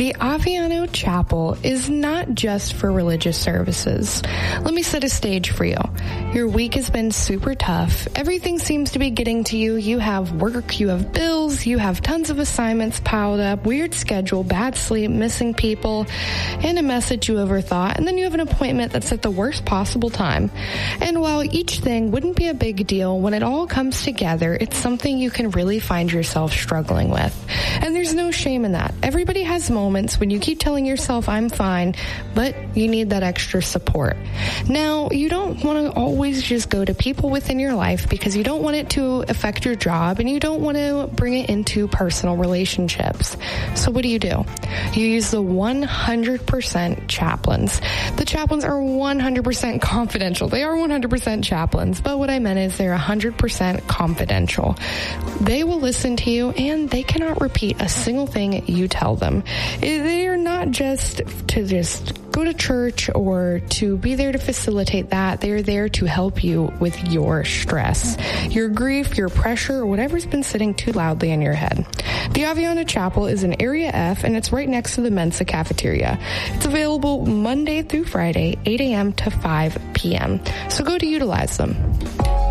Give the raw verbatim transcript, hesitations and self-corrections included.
The Aviano Chapel is not just for religious services. Let me set a stage for you. Your week has been super tough. Everything seems to be getting to you. You have work, you have bills, you have tons of assignments piled up, weird schedule, bad sleep, missing people, and a message you overthought, and then you have an appointment that's at the worst possible time. And while each thing wouldn't be a big deal, when it all comes together, it's something you can really find yourself struggling with. And there's no shame in that. Everybody has moments when you keep telling yourself, I'm fine, but you need that extra support. Now, you don't want to always just go to people within your life because you don't want it to affect your job and you don't want to bring it into personal relationships. So what do you do? You use the one hundred percent chaplains. The chaplains are one hundred percent confidential. They are one hundred percent chaplains, but what I meant is they're one hundred percent confidential. They will listen to you and they cannot repeat a single thing you tell them. They are not just to just go to church or to be there to facilitate that. They are there to help you with your stress, your grief, your pressure, or whatever's been sitting too loudly in your head. The Aviano Chapel is in Area F, and it's right next to the Mensa cafeteria. It's available Monday through Friday, eight a.m. to five p.m. So go to utilize them.